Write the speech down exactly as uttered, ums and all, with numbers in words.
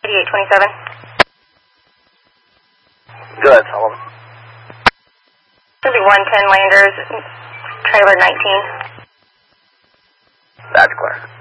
eighty-eight twenty-seven. Good, Sullivan. Should be one ten Landers, trailer nineteen. That's clear.